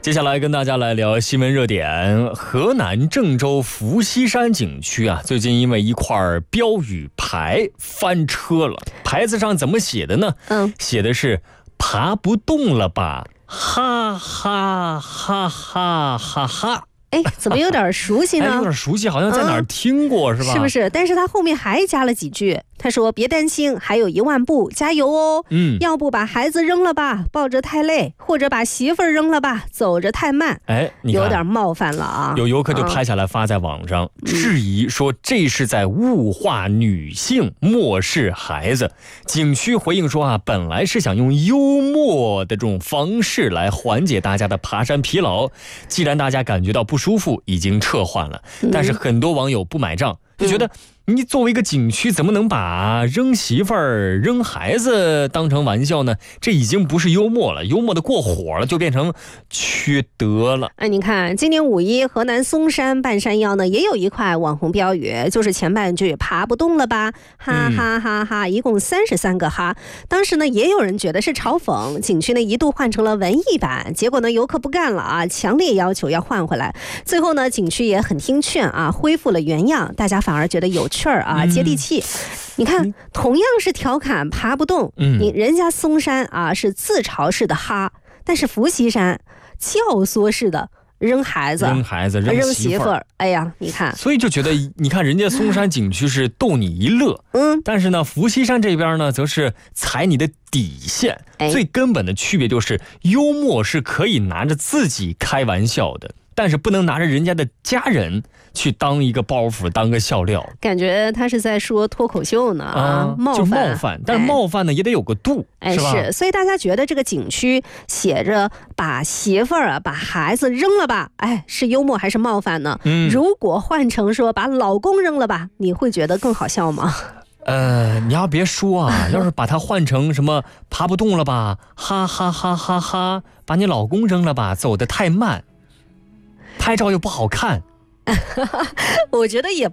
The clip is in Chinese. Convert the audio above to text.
接下来跟大家来聊新闻热点。河南郑州伏羲山景区啊，最近因为一块标语牌翻车了。牌子上怎么写的呢？写的是爬不动了吧，哈哈哈哈哈哈。 哎，怎么有点熟悉呢？ 有点熟悉，好像在哪儿听过，是吧？ 是不是？但是他后面还加了几句，他说别担心，还有1万步，加油哦。要不把孩子扔了吧，抱着太累，或者把媳妇儿扔了吧，走着太慢。 哎，你看有点冒犯了啊。 有游客就拍下来发在网上，质疑说这是在物化女性，漠视孩子。景区回应说啊，本来是想用幽默的这种方式来缓解大家的爬山疲劳，既然大家感觉到不舒服，已经撤换了。但是很多网友不买账，就觉得你作为一个景区，怎么能把扔媳妇儿、扔孩子当成玩笑呢？这已经不是幽默了，幽默的过火了，就变成缺德了。 你看，今年5一，河南嵩山半山腰呢，也有一块网红标语，就是前半句爬不动了吧，哈哈哈哈，一共33个哈。当时呢，也有人觉得是嘲讽，景区呢一度换成了文艺版，结果呢，游客不干了啊，强烈要求要换回来。最后呢，景区也很听劝啊，恢复了原样，大家反而觉得有趣儿啊，接地气。你看，同样是调侃爬不动，人家嵩山啊是自嘲式的哈，但是伏羲山教唆式的扔孩子、扔媳妇儿。哎呀，你看， 所以就觉得，你看人家嵩山景区是逗你一乐，但是呢，伏羲山这边呢，则是踩你的底线。最根本的区别就是，幽默是可以拿着自己开玩笑的，但是不能拿着人家的家人去当一个包袱，当个笑料。 感觉他是在说脱口秀呢冒犯，但是冒犯呢也得有个度，是吧？ 是，所以大家觉得这个景区写着把媳妇儿把孩子扔了吧，是幽默还是冒犯呢？如果换成说把老公扔了吧，你会觉得更好笑吗？ 你要别说啊，要是把它换成什么爬不动了吧，哈哈哈哈哈，把你老公扔了吧，走得太慢，拍照又不好看。 我觉得也